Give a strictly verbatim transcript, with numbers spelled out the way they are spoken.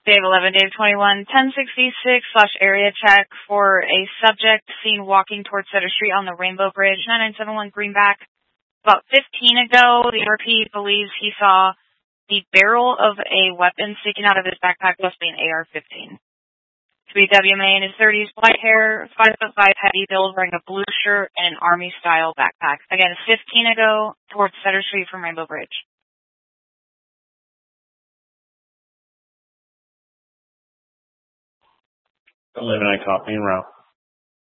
Dave eleven, Dave twenty-one, ten sixty-six slash area check for a subject seen walking towards Center Street on the Rainbow Bridge, nine nine seven one Greenback. About fifteen ago, the R P believes he saw the barrel of a weapon sticking out of his backpack, must be an A R fifteen. To be W M A in his thirties, white hair, five foot five, heavy build, wearing a blue shirt and an army-style backpack. Again, fifteen ago, towards Center Street from Rainbow Bridge. eleven, I copy and route.